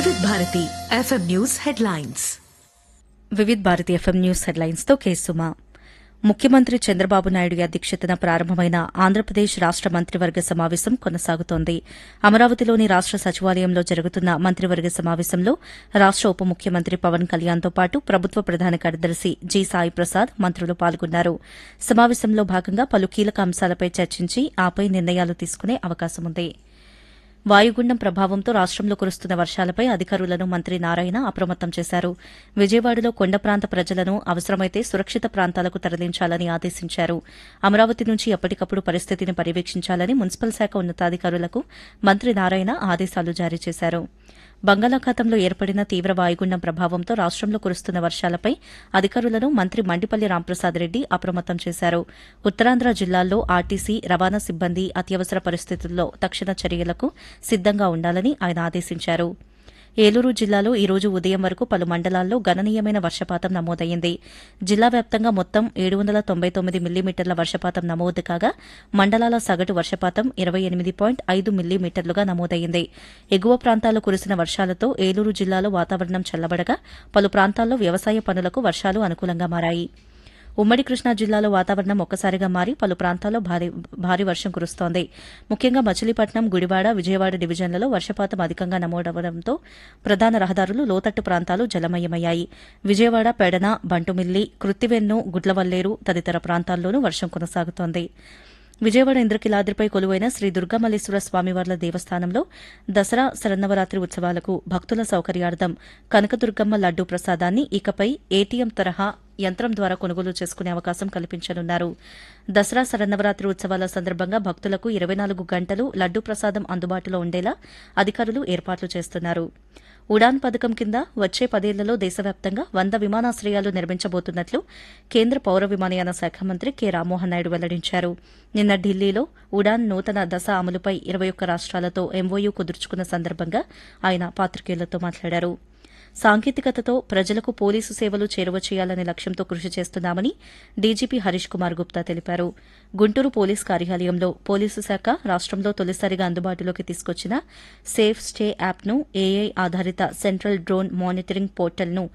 వివిధ Bharati FM news headlines. Vividh Bharati FM news headlines తో కేసుమా. ముఖ్యమంత్రి చంద్రబాబు నాయుడు అధ్యక్షతన ప్రారంభమైన ఆంధ్రప్రదేశ్ రాష్ట మంత్రివర్గ సమావేశం కొనసాగుతోంది. అమరావతిలోని రాష్ట సచివాలయంలో జరుగుతున్న మంత్రివర్గ సమావేశంలో రాష్ట ఉప ముఖ్యమంత్రి పవన్ కళ్యాణ్తో పాటు ప్రభుత్వ ప్రధాన కార్యదర్శి జి సాయి ప్రసాద్ మంత్రులు పాల్గొన్నారు. సమావేశంలో భాగంగా పలు కీలక అంశాలపై చర్చించి ఆపై నిర్ణయాలు తీసుకునే అవకాశముంది. వాయుగుండం ప్రభావంతో రాష్టంలో కురుస్తున్న వర్షాలపై అధికారులను మంత్రి నారాయణ అప్రమత్తం చేశారు. విజయవాడలో కొండ ప్రాంత ప్రజలను అవసరమైతే సురక్షిత ప్రాంతాలకు తరలించాలని ఆదేశించారు. అమరావతి నుంచి ఎప్పటికప్పుడు పరిస్థితిని పర్యవేక్షించాలని మున్సిపల్ శాఖ ఉన్నతాధికారులకు మంత్రి నారాయణ ఆదేశాలు జారీ చేశారు. బంగాళాఖాతంలో ఏర్పడిన తీవ్ర వాయుగుండం ప్రభావంతో రాష్టంలో కురుస్తున్న వర్షాలపై అధికారులను మంత్రి మండిపల్లి రాంప్రసాద్ రెడ్డి అప్రమత్తం చేశారు. ఉత్తరాంధ్ర జిల్లాల్లో ఆర్టీసీ, రవాణా సిబ్బంది అత్యవసర పరిస్థితుల్లో తక్షణ చర్యలకు సిద్దంగా ఉండాలని ఆయన ఆదేశించారు. ఏలూరు జిల్లాలో ఈ రోజు ఉదయం వరకు పలు మండలాల్లో గణనీయమైన వర్షపాతం నమోదైంది. జిల్లా వ్యాప్తంగా మొత్తం 799 మిల్లీమీటర్ల వర్షపాతం నమోదు కాగా మండలాల సగటు వర్షపాతం 28.5 మిల్లీమీటర్లుగా నమోదైంది. ఎగువ ప్రాంతాల్లో కురిసిన వర్షాలతో ఏలూరు జిల్లాలో వాతావరణం చల్లబడగా పలు ప్రాంతాల్లో వ్యవసాయ పనులకు వర్షాలు అనుకూలంగా మారాయి. ఉమ్మడి కృష్ణా జిల్లాలో వాతావరణం ఒక్కసారిగా మారి పలు ప్రాంతాల్లో భారీ వర్షం కురుస్తోంది. ముఖ్యంగా మచిలీపట్నం, గుడివాడ, విజయవాడ డివిజన్లలో వర్షపాతం అధికంగా నమోదవడంతో ప్రధాన రహదారులు, లోతట్టు ప్రాంతాలు జలమయమయ్యాయి. విజయవాడ, పెడన, బంటుమిల్లి, కృత్తివెన్ను, గుడ్లవల్లేరు తదితర ప్రాంతాల్లోనూ వర్షం కొనసాగుతోంది. విజయవాడ ఇంద్రకీలాద్రిపై కొలువైన శ్రీ దుర్గామల్లేశ్వర స్వామివార్ల దేవస్థానంలో దసరా శరన్నవరాత్రి ఉత్సవాలకు భక్తుల సౌకర్యార్థం కనకదుర్గమ్మ లడ్డూ ప్రసాదాన్ని ఇకపై ఏటీఎం తరహా యంత్రం ద్వారా కొనుగోలు చేసుకునే అవకాశం కల్పించనున్నారు. దసరా శరన్నవరాత్రి ఉత్సవాల సందర్భంగా భక్తులకు 24 గంటలు లడ్డూ ప్రసాదం అందుబాటులో ఉండేలా అధికారులు ఏర్పాట్లు చేస్తున్నారు. ఉడాన్ పథకం కింద వచ్చే 10 ఏళ్లలో దేశవ్యాప్తంగా 100 విమానాశ్రయాలు నిర్మించబోతున్నట్లు కేంద్ర పౌర విమానయాన శాఖ మంత్రి కె రామ్మోహన్ నాయుడు వెల్లడించారు. నిన్న ఢిల్లీలో ఉడాన్ నూతన దశ అమలుపై 21 రాష్ట్రాలతో ఎంఓయూ కుదుర్చుకున్న సందర్భంగా ఆయన పాత్రికేయులతో మాట్లాడారు. సాంకేతికతతో ప్రజలకు పోలీసు సేవలు చేరువ చేయాలనే లక్ష్యంతో కృషి చేస్తున్నామని డీజీపీ హరీష్ కుమార్ గుప్తా తెలిపారు. గుంటూరు పోలీస్ కార్యాలయంలో పోలీసు శాఖ రాష్టంలో తొలిసారిగా అందుబాటులోకి తీసుకొచ్చిన సేఫ్ స్టే యాప్ను, ఏఐ ఆధారిత సెంట్రల్ డ్రోన్ మానిటరింగ్ పోర్టల్ను